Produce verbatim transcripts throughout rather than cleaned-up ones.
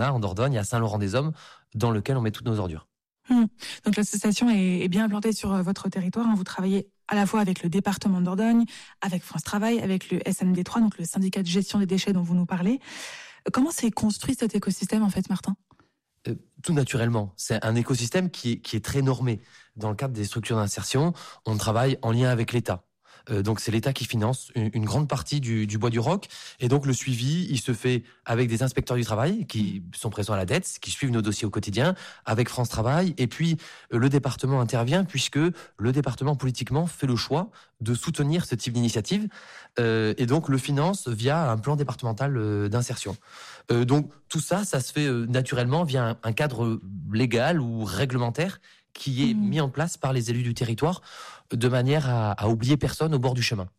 en Dordogne, à Saint-Laurent-des-Hommes, dans lequel on met toutes nos ordures. Mmh. Donc l'association est, est bien implantée sur votre territoire. Hein. Vous travaillez à la fois avec le département de Dordogne, avec France Travail, avec le S M D trois, donc le syndicat de gestion des déchets dont vous nous parlez. Comment s'est construit cet écosystème, en fait, Martin ? euh, Tout naturellement. C'est un écosystème qui est, qui est très normé. Dans le cadre des structures d'insertion, on travaille en lien avec l'État. Euh, donc c'est l'État qui finance une, une grande partie du, du Bois du Roc. Et donc le suivi, il se fait avec des inspecteurs du travail qui sont présents à la D E T S, qui suivent nos dossiers au quotidien, avec France Travail. Et puis euh, le département intervient puisque le département politiquement fait le choix de soutenir ce type d'initiative euh, et donc le finance via un plan départemental euh, d'insertion. Euh, donc tout ça, ça se fait euh, naturellement via un, un cadre légal ou réglementaire qui est mmh. mis en place par les élus du territoire de manière à, à oublier personne au bord du chemin.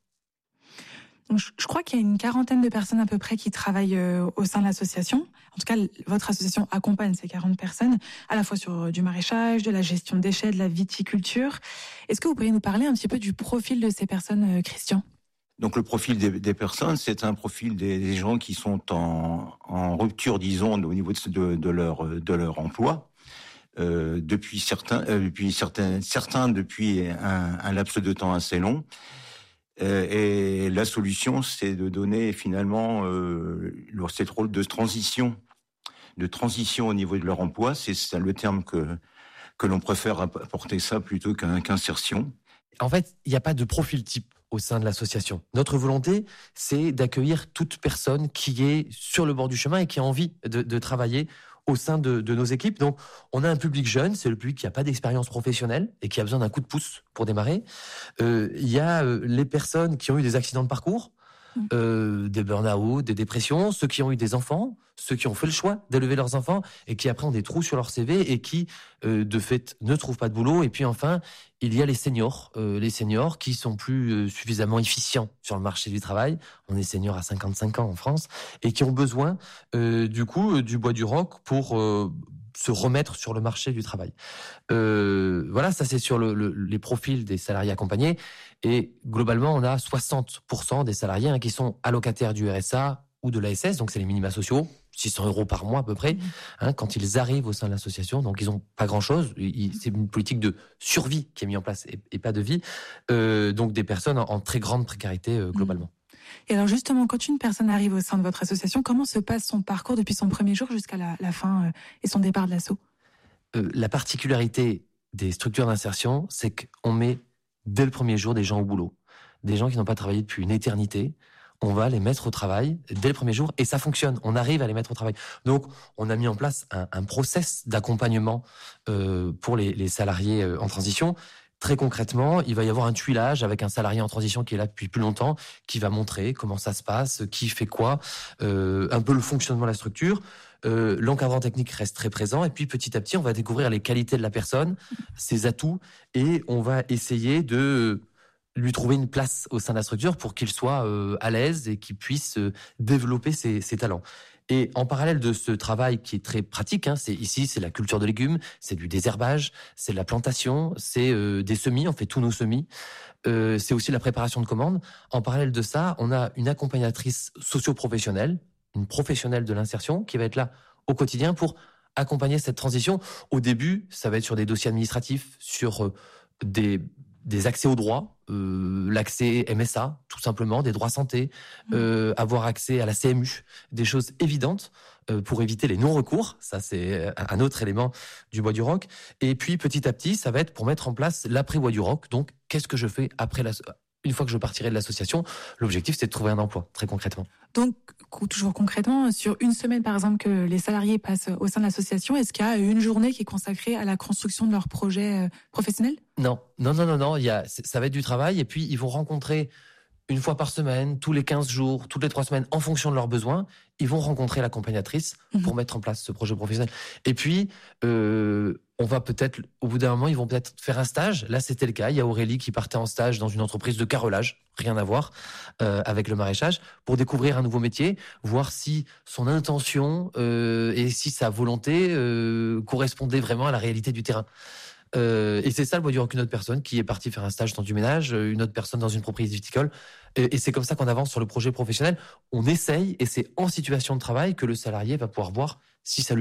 Donc, je crois qu'il y a une quarantaine de personnes à peu près qui travaillent euh, au sein de l'association. En tout cas, votre association accompagne ces quarante personnes, à la fois sur du maraîchage, de la gestion de déchets, de la viticulture. Est-ce que vous pourriez nous parler un petit peu du profil de ces personnes, euh, Christian ? Donc le profil des, des personnes, c'est un profil des, des gens qui sont en, en rupture, disons, au niveau de, de, de, leur, de leur emploi. Euh, depuis certains, euh, depuis certains, certains depuis un, un laps de temps assez long. Euh, et la solution, c'est de donner finalement euh, cette rôle de transition, de transition au niveau de leur emploi. C'est, c'est le terme que que l'on préfère apporter ça plutôt qu'un, qu'insertion. En fait, il n'y a pas de profil type au sein de l'association. Notre volonté, c'est d'accueillir toute personne qui est sur le bord du chemin et qui a envie de, de travailler au sein de, de nos équipes. Donc, on a un public jeune, c'est le public qui n'a pas d'expérience professionnelle et qui a besoin d'un coup de pouce pour démarrer. Euh, il y a euh, les personnes qui ont eu des accidents de parcours, euh, des burn-out, des dépressions, ceux qui ont eu des enfants, ceux qui ont fait le choix d'élever leurs enfants et qui après ont des trous sur leur C V et qui, euh, de fait, ne trouvent pas de boulot. Et puis enfin, il y a les seniors, euh, les seniors qui sont plus euh, suffisamment efficients sur le marché du travail. On est seniors à cinquante-cinq ans en France et qui ont besoin, euh, du coup, euh, du Bois du Roc pour euh, se remettre sur le marché du travail. Euh, voilà, ça c'est sur le, le, les profils des salariés accompagnés. Et globalement, on a soixante pour cent des salariés hein, qui sont allocataires du R S A ou de l'A S S, donc c'est les minima sociaux, six cents euros par mois à peu près, hein, quand ils arrivent au sein de l'association. Donc ils ont pas grand-chose. Ils, c'est une politique de survie qui est mise en place et, et pas de vie. Euh, donc des personnes en, en très grande précarité euh, globalement. Et alors justement, quand une personne arrive au sein de votre association, comment se passe son parcours depuis son premier jour jusqu'à la, la fin euh, et son départ de l'asso ? euh, La particularité des structures d'insertion, c'est qu'on met dès le premier jour des gens au boulot. Des gens qui n'ont pas travaillé depuis une éternité. On va les mettre au travail dès le premier jour et ça fonctionne. On arrive à les mettre au travail. Donc, on a mis en place un, un process d'accompagnement euh, pour les, les salariés euh, en transition. Très concrètement, il va y avoir un tuilage avec un salarié en transition qui est là depuis plus longtemps, qui va montrer comment ça se passe, qui fait quoi, euh, un peu le fonctionnement de la structure. Euh, l'encadrant technique reste très présent et puis petit à petit, on va découvrir les qualités de la personne, ses atouts et on va essayer de lui trouver une place au sein de la structure pour qu'il soit euh, à l'aise et qu'il puisse euh, développer ses, ses talents. Et en parallèle de ce travail qui est très pratique, hein, c'est ici, c'est la culture de légumes, c'est du désherbage, c'est de la plantation, c'est euh, des semis, on fait tous nos semis, euh, c'est aussi la préparation de commandes. En parallèle de ça, on a une accompagnatrice socio-professionnelle, une professionnelle de l'insertion qui va être là au quotidien pour accompagner cette transition. Au début, ça va être sur des dossiers administratifs, sur euh, des des accès aux droits, euh, l'accès M S A, tout simplement, des droits santé, euh, avoir accès à la C M U, des choses évidentes euh, pour éviter les non-recours. Ça, c'est un autre élément du Bois du Roc. Et puis, petit à petit, ça va être pour mettre en place l'après-Bois du Roc. Donc, qu'est-ce que je fais après la... Une fois que je partirai de l'association, l'objectif, c'est de trouver un emploi, très concrètement. Donc, toujours concrètement, sur une semaine, par exemple, que les salariés passent au sein de l'association, est-ce qu'il y a une journée qui est consacrée à la construction de leur projet professionnel ? Non, non, non, non, non. Il y a, ça va être du travail et puis ils vont rencontrer une fois par semaine, tous les quinze jours, toutes les trois semaines, en fonction de leurs besoins, ils vont rencontrer l'accompagnatrice mmh. pour mettre en place ce projet professionnel. Et puis, euh, on va peut-être, au bout d'un moment, ils vont peut-être faire un stage. Là, c'était le cas. Il y a Aurélie qui partait en stage dans une entreprise de carrelage, rien à voir euh, avec le maraîchage, pour découvrir un nouveau métier, voir si son intention euh, et si sa volonté euh, correspondait vraiment à la réalité du terrain. Euh, et c'est ça le Bois du Roc, une autre personne qui est partie faire un stage dans du ménage, une autre personne dans une propriété viticole. Et, et c'est comme ça qu'on avance sur le projet professionnel. On essaye, et c'est en situation de travail que le salarié va pouvoir voir si ça